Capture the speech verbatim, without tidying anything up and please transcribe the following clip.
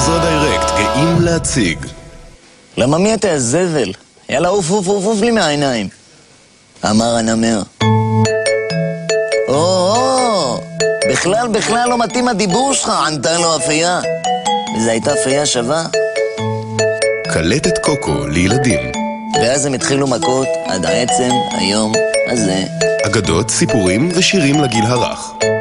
עזרא דיירקט גאים להציג. למה מי אתה הזבל? יאללה, אוף אוף אוף אוף לי מהעיניים. אמר הנמר. או, בכלל בכלל לא מתאים הדיבור שלך, ענתה לו אפייה. וזו הייתה אפייה שווה. קלטת קוקו לילדים. ואז הם התחילו מכות עד העצם היום הזה. אגדות, סיפורים ושירים לגיל הרך.